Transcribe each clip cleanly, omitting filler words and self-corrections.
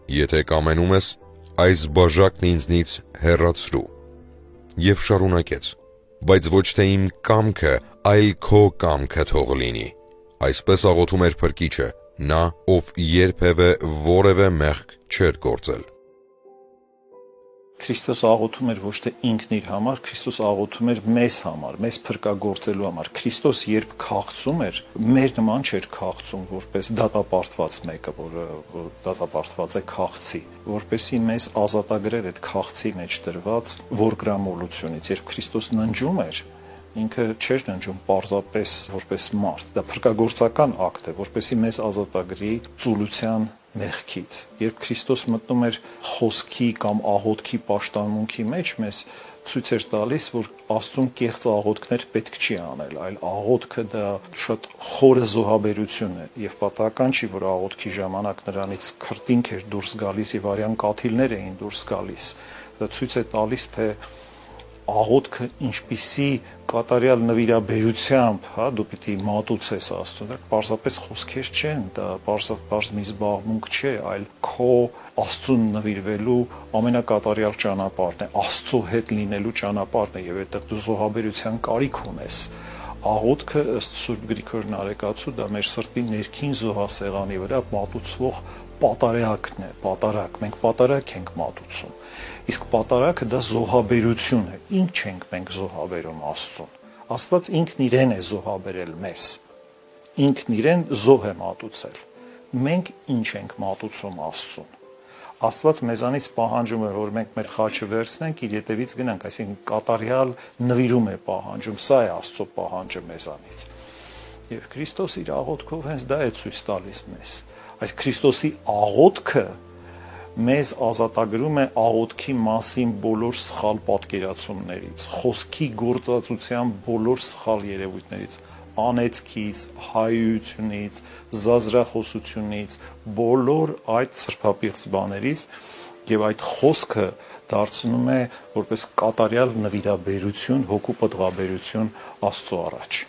Եթե կամենում ես, այս բաժակն ինձնից հեռացրու։ Եվ շարունակեց. բայց ոչ թե իմ կամքը, այլ քո կամքը թող լինի։ Այսպես աղոթում էր Փրկիչը, նա, ով երբևէ որևէ մեղք չէր գործել։ Քրիստոս աղոթում էր ոչ թե ինքն իր համար, Քրիստոս աղոթում էր մեզ համար, մեզ փրկagorցելու համար։ Քրիստոս երբ քաղցում էր, մեր նման չէր քաղցում, որպես դատապարտված մեկը, որը դատապարտված է քաղցի, որպեսզի մեզ ազատագրեր այդ քաղցի մեջ դրված ворգրամոլությունից։ Երբ Քրիստոս ննջում էր, ինքը չէր ննջում պարզապես որպես մարդ, դա փրկagorցական ակտ է, որպեսզի մեզ ազատագրի ծուլության մեղքից։ Երբ Քրիստոս մտնում էր խոսքի կամ աղոթքի պաշտամունքի մեջ, մեզ ցույց էր տալիս, որ Աստծուն կեղծ աղոթքներ պետք չի անել, այլ աղոթքը դա շատ խորը զոհաբերություն է, եւ պատահական չի, որ աղոթքի ժամանակ նրանից քրտինք էր դուրս գալիս եւ արյան կաթիլներ էին դուրս գալիս։ Դա ցույց է տալիս, թե աղոթքը ինչպիսի կատարյալ նվիրաբերությամբ, դու պիտի մատուցես Աստծուն, պարզապես խոսքեր չեն, դա պարզ մի զբաղմունք չէ, այլ քո Աստծուն նվիրվելու ամենակատարյալ ճանապարհն է, Աստծո հետ լինելու ճանապարհն է, եւ այդտեղ դու զոհաբերության կարիք ունես։ Աղոթքը ըստ Սուրբ Գրիգոր Նարեկացու դա մեր սրտի ներքին զոհասեղանի վրա մատուցվող պատարակն է, պատարակ, մենք պատարակ ենք մատուցում։ Իսկ պատարակը դա զոհաբերություն է։ Ինչ ենք մենք զոհաբերում Աստծուն։ Աստված ինքն իրեն է զոհաբերել մեզ։ Ինքն իրեն զոհ է մատուցել։ Մենք ինչ ենք մատուցում Աստծուն։ Աստված մեզանից պահանջում է, որ մենք մեր խաչը վերցնենք, իր ետևից գնանք, այսինքն կատարյալ նվիրում է պահանջում, սա է Աստծո պահանջը մեզանից։ Եվ Քրիստոս իր աղոթքով հենց դա է ցույց տալիս մեզ։ Այս Քրիստոսի աղոթքը մեզ ազատագրում է աղոթքի մասին բոլոր սխալ պատկերացումներից, խոսքի գործածության բոլոր սխալ երևույթներից, անեծքից, հայությունից, զազրախոսությունից, բոլոր այդ սրբապիղծ բաներից, եւ այդ խոսքը դարձնում է որպես կատարյալ նվիրաբերություն, հոգու պտղաբերություն Աստծո առաջ։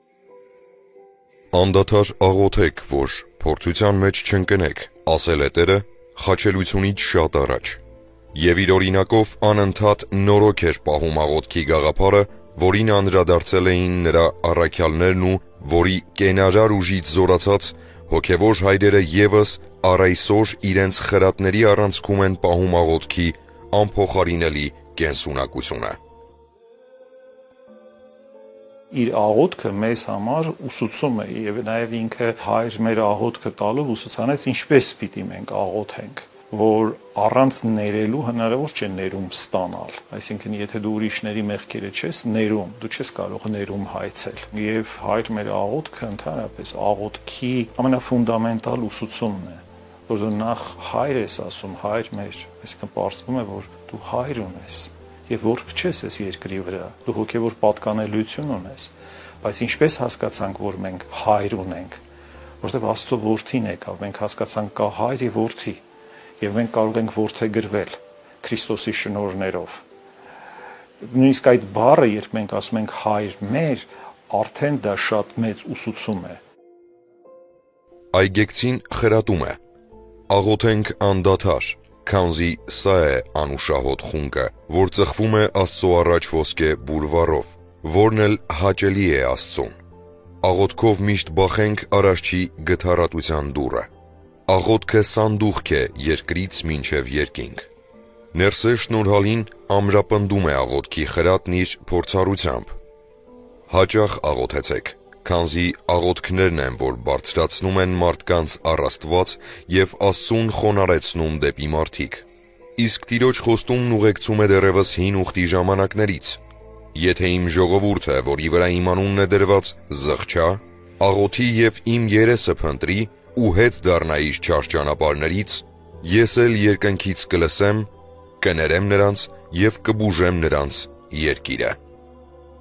Անդադար աղոթեք, որ փորձության մեջ չընկնեք, ասել է Տերը խաչելությունից շատ առաջ։ Եվ իր օրինակով անընդհատ նորոգ էր պահում աղոթքի գաղափարը, որին անդրադարձել էին նրա առաքյալներն ու որի կենարար ուժից զորացած հոգևոր հայրերը եւս առայսօր իրենց խրատների առանցքում են պահում աղոթքի անփոխարինելի կենսունակությունը։ Իր աղոթքը մեզ համար ուսուցում է եւ նաեւ ինքը հայր մեր աղոթքը տալով ուսուցանեց ինչպես պիտի մենք աղոթենք, որ առանց ներելու հնարավոր չէ ներում ստանալ, այսինքն եթե դու ուրիշների մեղքերը չես ներում, դու չես կարող ներում հայցել։ Եվ հայր մեր աղոթքը ընդհանրապես աղոթքի ամենաֆունդամենտալ ուսուցումն է, որ դու նախ հայր ես ասում, հայր մեր, այսինքն պարզվում է, որ դու հայր ունես եւ որբ չես այս երկրի վրա, դու հոգեոր պատկանելություն ունես, բայց ինչպես հասկացանք, որ մենք հայր ունենք, որտեղ Աստծո որդին եկավ, մենք հասկացանք կա հայր եւ որդի, եւ մենք կարող ենք որդեգրվել Քրիստոսի շնորհներով։ Նույնիսկ այդ բառը, երբ մենք ասում ենք հայր մեր, արդեն դա շատ մեծ ուսուցում է։ Այգեկցին խրատում է. աղոթենք անդադար, քանզի սա է անուշահոտ խունկը, որ ծխվում է Աստծո առաջ ոսկե բուրվարով, որն էլ հաճելի է Աստծուն։ Աղոթքով միշտ բախենք Արարչի գթառատության դուռը։ Աղոթքը սանդուղք է երկրից մինչև երկինք։ Ներսե շնորհալին ամրապնդում է աղոթքի խրատն իր փորձառությամբ։ Հաճախ աղոթեցեք, քանզի աղոթքներն են, որ բարձրացնում են մարդկանց առ Աստված եւ Աստծուն խոնարհեցնում դեպի մարդիկ։ Իսկ Տիրոջ խոստումն ուղեկցում է դեռևս հին ուխտի ժամանակներից։ Եթե իմ ժողովուրդը, որի վրա իմ անունն է դրված, զղջա, աղոթի եւ իմ երեսը փնտրի ու հետ դառնա իր չար ճանապարհներից, ես էլ երկնքից կլսեմ, կներեմ նրանց եւ կբուժեմ նրանց երկիրը։